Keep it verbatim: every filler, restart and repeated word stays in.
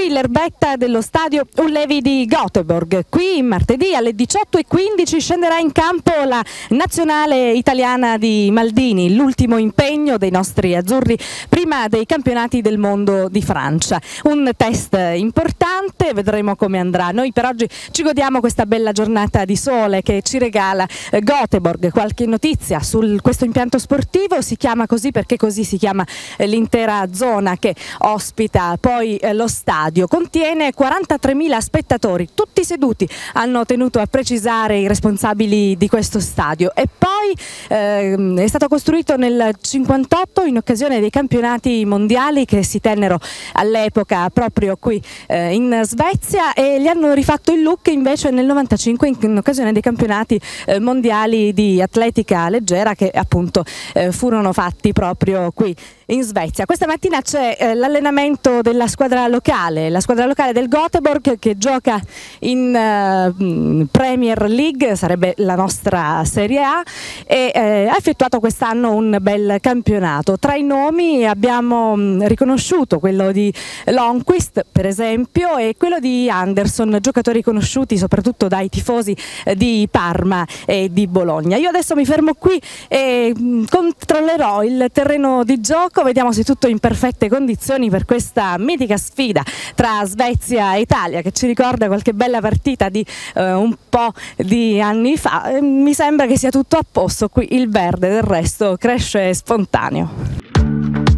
qui l'erbetta dello stadio Ullevi di Göteborg. Qui martedì alle diciotto e quindici scenderà in campo la nazionale italiana di Maldini, l'ultimo impegno dei nostri azzurri prima dei campionati del mondo di Francia. Un test importante, vedremo come andrà. Noi per oggi ci godiamo questa bella giornata di sole che ci regala Göteborg. Qualche notizia su questo impianto sportivo: si chiama così perché così si chiama l'intera zona che ospita poi lo stadio. Contiene quarantatremila spettatori, tutti seduti, hanno tenuto a precisare i responsabili di questo stadio. E poi ehm, è stato costruito nel cinquantotto in occasione dei campionati mondiali che si tennero all'epoca proprio qui eh, in Svezia, e gli hanno rifatto il look invece nel novantacinque in, in occasione dei campionati eh, mondiali di atletica leggera che appunto eh, furono fatti proprio qui in Svezia. Questa mattina c'è eh, l'allenamento della squadra locale, la squadra locale del Göteborg che gioca in eh, Premier League, sarebbe la nostra Serie A, e eh, ha effettuato quest'anno un bel campionato. Tra i nomi abbiamo mh, riconosciuto quello di Longquist per esempio e quello di Anderson, giocatori conosciuti soprattutto dai tifosi eh, di Parma e di Bologna. Io adesso mi fermo qui e mh, controllerò il terreno di gioco. Vediamo se tutto è in perfette condizioni per questa mitica sfida tra Svezia e Italia, che ci ricorda qualche bella partita di eh, un po' di anni fa. Mi sembra che sia tutto a posto qui, il verde del resto cresce spontaneo.